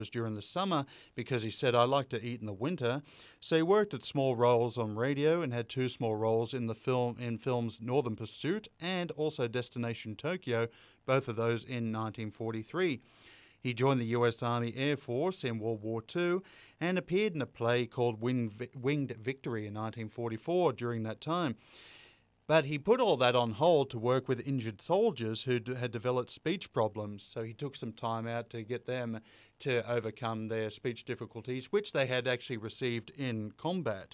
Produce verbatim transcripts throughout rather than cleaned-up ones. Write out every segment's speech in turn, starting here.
during the summer because he said, I like to eat in the winter. So he worked at small roles on radio and had two small roles in the film in films Northern Pursuit and also Destination Tokyo, both of those in nineteen forty-three. He joined the U S Army Air Force in World War Two and appeared in a play called Winged Victory in nineteen forty-four during that time. But he put all that on hold to work with injured soldiers who had developed speech problems. So he took some time out to get them to overcome their speech difficulties, which they had actually received in combat.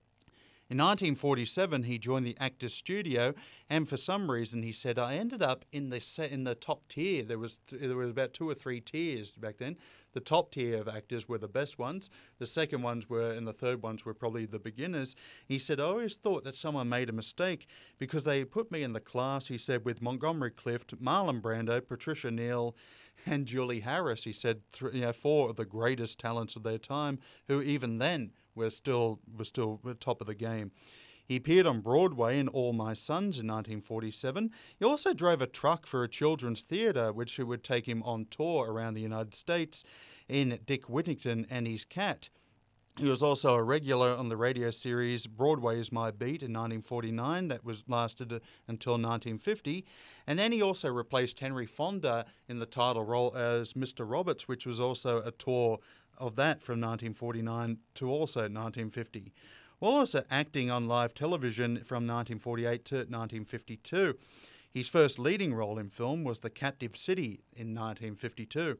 In nineteen forty-seven, he joined the Actors Studio, and for some reason, he said, I ended up in the set, in the top tier. There was there was about two or three tiers back then. The top tier of actors were the best ones. The second ones were, and the third ones were probably the beginners. He said, I always thought that someone made a mistake because they put me in the class, he said, with Montgomery Clift, Marlon Brando, Patricia Neal, and Julie Harris. He said, you know, four of the greatest talents of their time, who even then were still were still top of the game. He appeared on Broadway in All My Sons in nineteen forty-seven. He also drove a truck for a children's theatre, which would take him on tour around the United States in Dick Whittington and His Cat. He was also a regular on the radio series Broadway is My Beat in nineteen forty-nine. That was lasted until nineteen fifty. And then he also replaced Henry Fonda in the title role as Mister Roberts, which was also a tour of that from nineteen forty-nine to also nineteen fifty. While also acting on live television from nineteen forty-eight to nineteen fifty-two. His first leading role in film was The Captive City in nineteen fifty-two.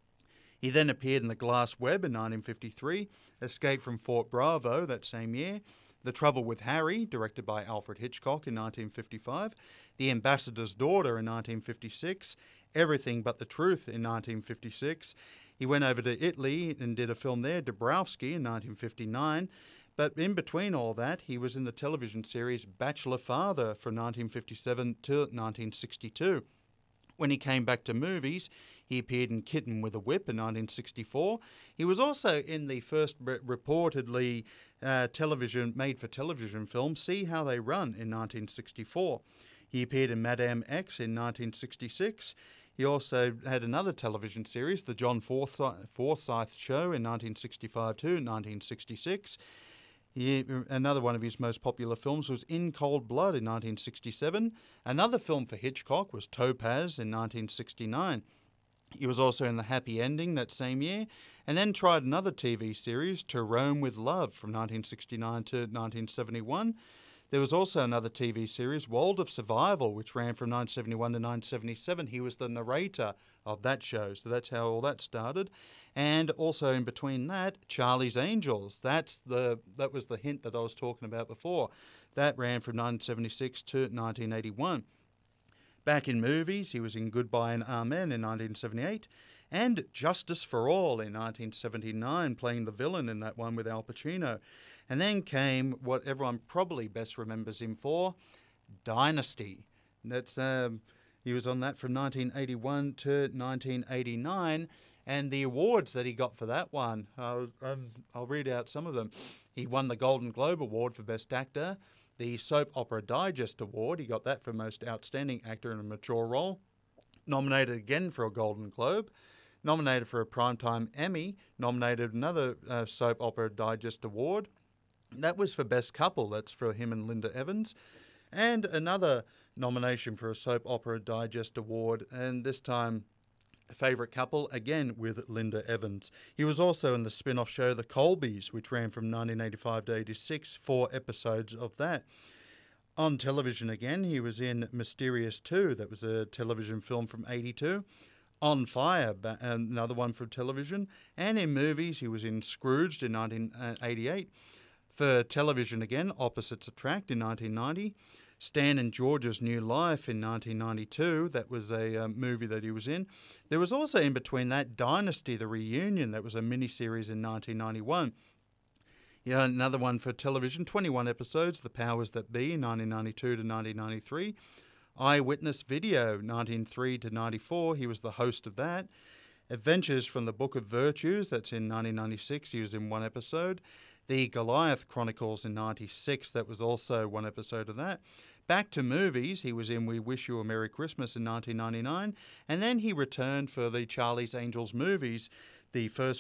He then appeared in The Glass Web in nineteen fifty-three, Escape from Fort Bravo that same year, The Trouble with Harry, directed by Alfred Hitchcock in nineteen fifty-five, The Ambassador's Daughter in nineteen fifty-six, Everything But the Truth in nineteen fifty-six. He went over to Italy and did a film there, Dabrowski, in nineteen fifty-nine. But in between all that, he was in the television series Bachelor Father from nineteen fifty-seven to nineteen sixty-two. When he came back to movies, he appeared in Kitten with a Whip in nineteen sixty-four. He was also in the first re- reportedly uh, television made-for-television film See How They Run in nineteen sixty-four. He appeared in Madame X in nineteen sixty-six. He also had another television series, The John Forsyth, Forsyth Show in nineteen sixty-five to nineteen sixty-six. He, another one of his most popular films was In Cold Blood in nineteen sixty-seven. Another film for Hitchcock was Topaz in nineteen sixty-nine. He was also in The Happy Ending that same year, and then tried another T V series, To Rome with Love, from nineteen sixty-nine to nineteen seventy-one. There was also another T V series, World of Survival, which ran from nineteen seventy-one to nineteen seventy-seven. He was the narrator of that show, so that's how all that started. And also in between that, Charlie's Angels. That's the that was the hint that I was talking about before. That ran from nineteen seventy-six to nineteen eighty-one. Back in movies, he was in Goodbye and Amen in nineteen seventy-eight, and Justice for All in nineteen seventy-nine, playing the villain in that one with Al Pacino. And then came what everyone probably best remembers him for, Dynasty. That's um, he was on that from nineteen eighty-one to nineteen eighty-nine, and the awards that he got for that one, I'll, um, I'll read out some of them. He won the Golden Globe Award for Best Actor, the Soap Opera Digest Award, he got that for Most Outstanding Actor in a Mature Role, nominated again for a Golden Globe, nominated for a Primetime Emmy, nominated another uh, Soap Opera Digest Award. That was for Best Couple, that's for him and Linda Evans, and another nomination for a Soap Opera Digest Award, and this time Favourite Couple, again with Linda Evans. He was also in the spin-off show The Colbys, which ran from nineteen eighty-five to eighty-six, four episodes of that. On television again, he was in Mysterious two, that was a television film from eighty-two. On Fire, another one from television. And in movies, he was in Scrooged in nineteen eighty-eight. For television again, Opposites Attract in nineteen ninety. Stan and George's New Life in nineteen ninety-two. That was a uh, movie that he was in. There was also in between that Dynasty, the Reunion. That was a miniseries in nineteen ninety-one. Yeah, another one for television, twenty-one episodes, The Powers That Be, nineteen ninety-two to nineteen ninety-three. Eyewitness Video, nineteen oh three to ninety-four. He was the host of that. Adventures from the Book of Virtues, that's in nineteen ninety-six. He was in one episode. The Goliath Chronicles in ninety-six. That was also one episode of that. Back to movies, he was in We Wish You a Merry Christmas in nineteen ninety-nine, and then he returned for the Charlie's Angels movies The first